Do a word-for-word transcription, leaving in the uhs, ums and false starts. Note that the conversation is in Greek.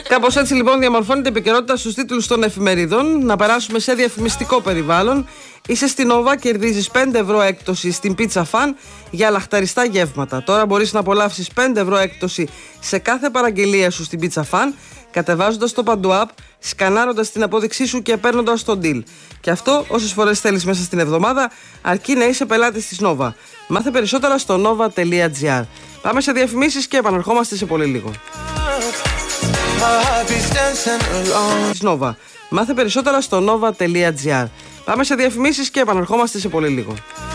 Κάπως έτσι λοιπόν διαμορφώνεται η επικαιρότητα στους τίτλους των εφημερίδων. Να περάσουμε σε διαφημιστικό περιβάλλον. Είσαι στην Nova, κερδίζεις πέντε ευρώ έκπτωση στην Pizza Fan για λαχταριστά γεύματα. Τώρα μπορείς να απολαύσεις πέντε ευρώ έκπτωση σε κάθε παραγγελία σου στην Pizza Fan, κατεβάζοντας το Παντού App, σκανάροντας την απόδειξή σου και παίρνοντας το deal. Και αυτό όσες φορές θέλεις μέσα στην εβδομάδα, αρκεί να είσαι πελάτης της Nova. Μάθε περισσότερα στο nova τελεία gr. Πάμε σε διαφημίσεις και επαναρχόμαστε σε πολύ λίγο. Της Nova. Μάθε περισσότερα στο nova τελεία gr. Πάμε σε διαφημίσεις και επαναρχόμαστε σε πολύ λίγο.